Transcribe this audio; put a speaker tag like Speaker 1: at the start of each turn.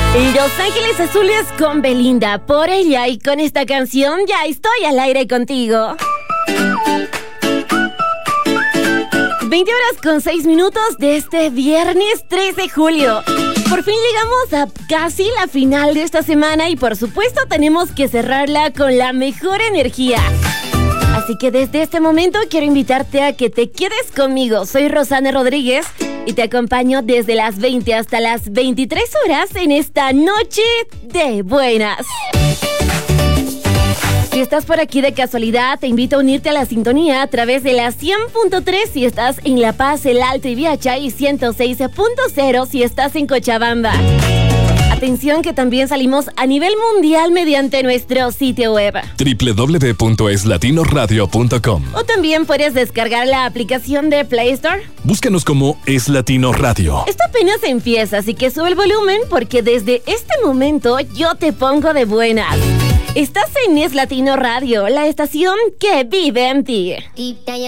Speaker 1: Los Ángeles Azules con Belinda. Por ella y con esta canción ya estoy al aire contigo. 20:06 de este viernes 3 de julio. Por fin llegamos a casi la final de esta semana y por supuesto tenemos que cerrarla con la mejor energía. Así que desde este momento quiero invitarte a que te quedes conmigo. Soy Rosana Rodríguez y te acompaño desde las 20 hasta las 23 horas en esta noche de buenas. Si estás por aquí de casualidad, te invito a unirte a la sintonía a través de la 100.3 si estás en La Paz, El Alto y Viacha y 106.0 si estás en Cochabamba. Atención que también salimos a nivel mundial mediante nuestro sitio web
Speaker 2: www.eslatinораdio.com.
Speaker 1: O también puedes descargar la aplicación de Play Store.
Speaker 2: Búscanos como Es Latino Radio.
Speaker 1: Esto apenas empieza, así que sube el volumen porque desde este momento yo te pongo de buenas. Estás en Es Latino Radio, la estación que vive en ti.